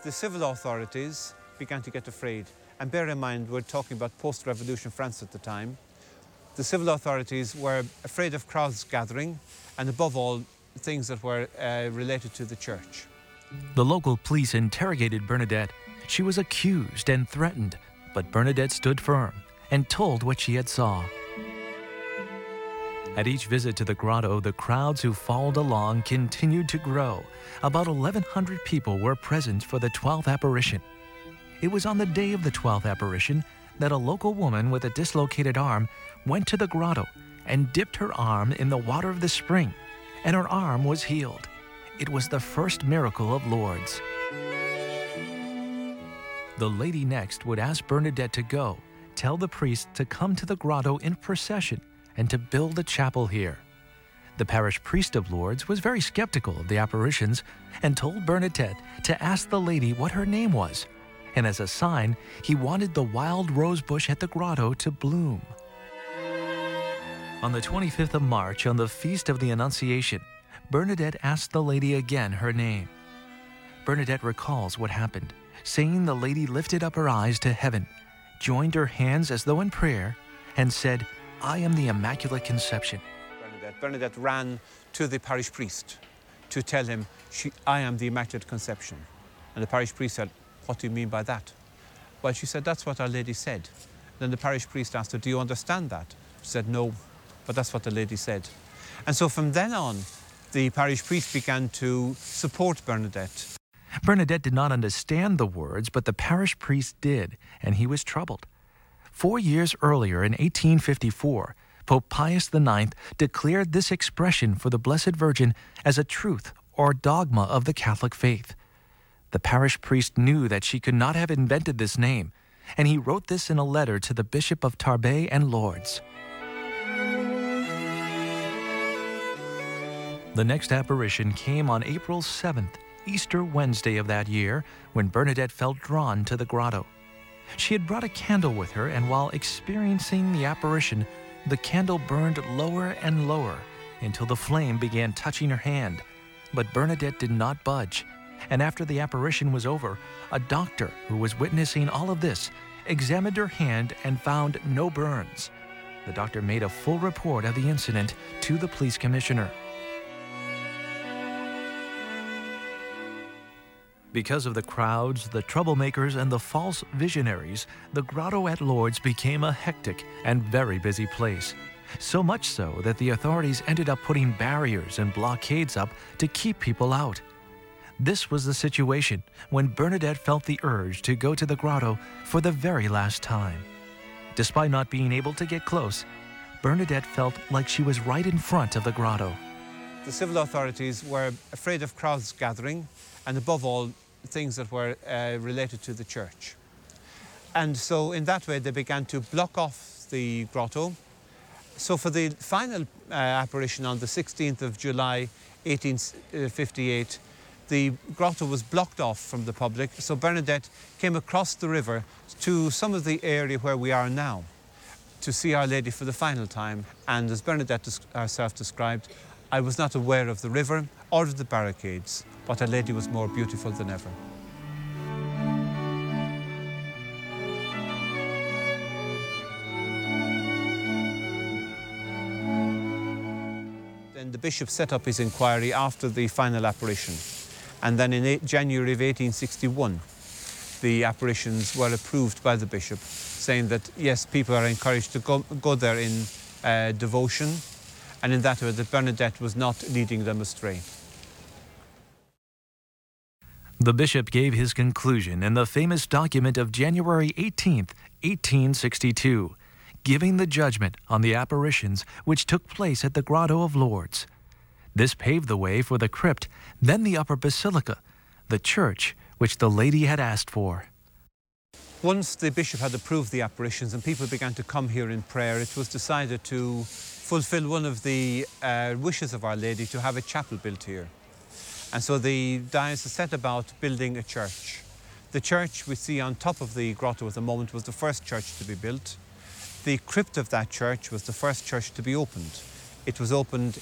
The civil authorities began to get afraid. And bear in mind, we're talking about post-revolution France at the time. The civil authorities were afraid of crowds gathering, and above all, things that were related to the church. The local police interrogated Bernadette. She was accused and threatened, but Bernadette stood firm and told what she had saw. At each visit to the grotto, the crowds who followed along continued to grow. About 1,100 people were present for the 12th apparition. It was on the day of the 12th apparition that a local woman with a dislocated arm went to the grotto and dipped her arm in the water of the spring, and her arm was healed. It was the first miracle of Lourdes. The lady next would ask Bernadette to go, tell the priest to come to the grotto in procession, and to build a chapel here. The parish priest of Lourdes was very skeptical of the apparitions and told Bernadette to ask the lady what her name was, and as a sign, he wanted the wild rose bush at the grotto to bloom. On the 25th of March, on the Feast of the Annunciation, Bernadette asked the lady again her name. Bernadette recalls what happened, saying the lady lifted up her eyes to heaven, joined her hands as though in prayer, and said, "I am the Immaculate Conception." Bernadette ran to the parish priest to tell him, "I am the Immaculate Conception." And the parish priest said, "What do you mean by that?" Well, she said, "That's what Our Lady said." Then the parish priest asked her, "Do you understand that?" She said, "No, but that's what the lady said." And so from then on, the parish priest began to support Bernadette. Bernadette did not understand the words, but the parish priest did, and he was troubled. 4 years earlier, in 1854, Pope Pius IX declared this expression for the Blessed Virgin as a truth or dogma of the Catholic faith. The parish priest knew that she could not have invented this name, and he wrote this in a letter to the Bishop of Tarbes and Lourdes. The next apparition came on April 7th, Easter Wednesday of that year, when Bernadette felt drawn to the grotto. She had brought a candle with her, and while experiencing the apparition, the candle burned lower and lower until the flame began touching her hand. But Bernadette did not budge, and after the apparition was over, a doctor who was witnessing all of this examined her hand and found no burns. The doctor made a full report of the incident to the police commissioner. Because of the crowds, the troublemakers, and the false visionaries, the grotto at Lourdes became a hectic and very busy place. So much so that the authorities ended up putting barriers and blockades up to keep people out. This was the situation when Bernadette felt the urge to go to the grotto for the very last time. Despite not being able to get close, Bernadette felt like she was right in front of the grotto. The civil authorities were afraid of crowds gathering, and above all, things that were related to the church. And so in that way, they began to block off the grotto. So for the final apparition on the 16th of July, 1858, the grotto was blocked off from the public. So Bernadette came across the river to some of the area where we are now to see Our Lady for the final time. And as Bernadette herself described, "I was not aware of the river or of the barricades, but Our Lady was more beautiful than ever." Then the bishop set up his inquiry after the final apparition. And then in January of 1861, the apparitions were approved by the bishop, saying that, yes, people are encouraged to go there in devotion, and in that way that Bernadette was not leading them astray. The bishop gave his conclusion in the famous document of January 18th, 1862, giving the judgment on the apparitions which took place at the Grotto of Lourdes. This paved the way for the crypt, then the upper basilica, the church which the lady had asked for. Once the bishop had approved the apparitions and people began to come here in prayer, it was decided to fulfill one of the wishes of Our Lady, to have a chapel built here. And so the diocese set about building a church. The church we see on top of the grotto at the moment was the first church to be built. The crypt of that church was the first church to be opened. It was opened